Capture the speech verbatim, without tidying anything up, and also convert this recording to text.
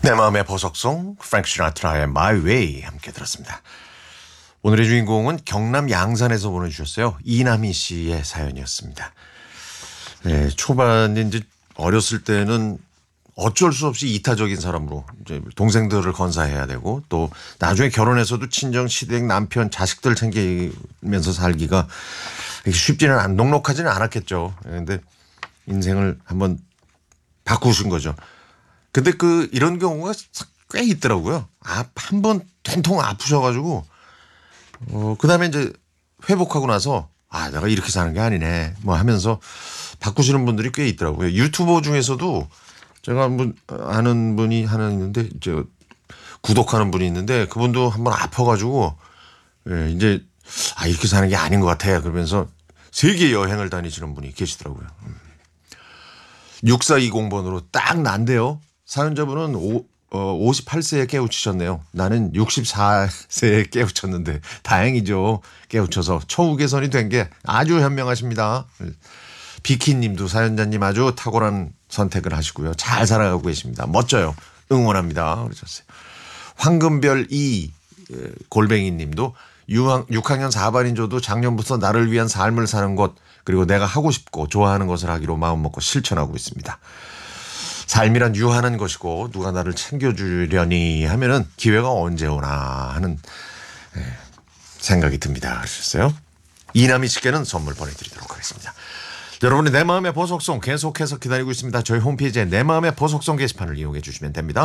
내 마음의 보석송 프랭크 시나트라의 My Way 함께 들었습니다. 오늘의 주인공은 경남 양산에서 보내주셨어요. 이남희 씨의 사연이었습니다. 네, 초반에 이제 어렸을 때는 어쩔 수 없이 이타적인 사람으로 이제 동생들을 건사해야 되고 또 나중에 결혼해서도 친정 시댁 남편 자식들 챙기면서 살기가 쉽지는 않, 녹록하지는 않았겠죠. 그런데 인생을 한번 바꾸신 거죠. 근데 그 이런 경우가 꽤 있더라고요. 아, 한 번 된통 아프셔가지고 어, 그 다음에 이제 회복하고 나서 아, 내가 이렇게 사는 게 아니네 뭐 하면서 바꾸시는 분들이 꽤 있더라고요. 유튜버 중에서도 제가 한분 아는 분이 하나 있는데 저 구독하는 분이 있는데 그분도 한번 아파가지고 예, 이제 아, 이렇게 사는 게 아닌 것 같아 그러면서 세계 여행을 다니시는 분이 계시더라고요. 육사이공 번으로 딱 난데요. 사연자분은 오, 어, 오십팔 세에 깨우치셨네요. 나는 육십사 세에 깨우쳤는데 다행이죠. 깨우쳐서 처우 개선이 된 게 아주 현명하십니다. 비키님도 사연자님 아주 탁월한 선택을 하시고요. 잘 살아가고 계십니다. 멋져요. 응원합니다. 그러셨어요. 황금별 이 골뱅이님도 육 학년 사 반인조도 작년부터 나를 위한 삶을 사는 것 그리고 내가 하고 싶고 좋아하는 것을 하기로 마음먹고 실천하고 있습니다. 삶이란 유하는 것이고 누가 나를 챙겨주려니 하면은 기회가 언제 오나 하는 생각이 듭니다. 하셨어요. 이남희 씨께는 선물 보내드리도록 하겠습니다. 여러분의 내 마음의 보석송 계속해서 기다리고 있습니다. 저희 홈페이지에 내 마음의 보석송 게시판을 이용해 주시면 됩니다.